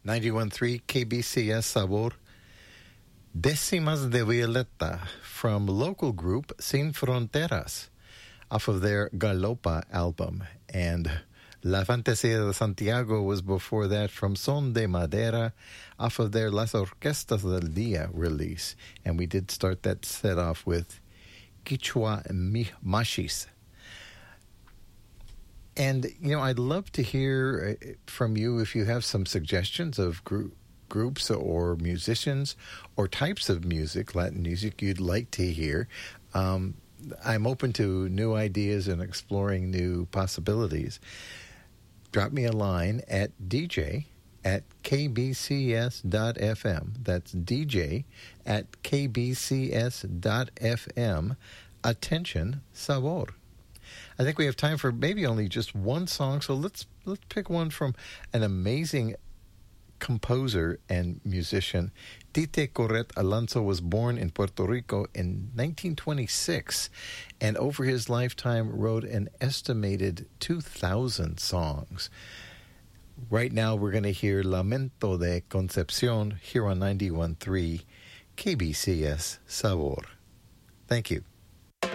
91.3 KBCS Sabor. Décimas de Violeta from local group Sin Fronteras off of their Galopa album. And La Fantasía de Santiago was before that from Son de Madera off of their Las Orquestas del Día release. And we did start that set off with Quichua Mashis. And, I'd love to hear from you if you have some suggestions of groups or musicians or types of music, Latin music, you'd like to hear. I'm open to new ideas and exploring new possibilities. Drop me a line at dj@kbcs.fm. That's dj@kbcs.fm. Attention, sabor. I think we have time for maybe only just one song, so let's pick one from an amazing composer and musician. Tite Corret Alonso was born in Puerto Rico in 1926, and over his lifetime wrote an estimated 2,000 songs. Right now we're going to hear Lamento de Concepcion here on 91.3 KBCS Sabor. Thank you.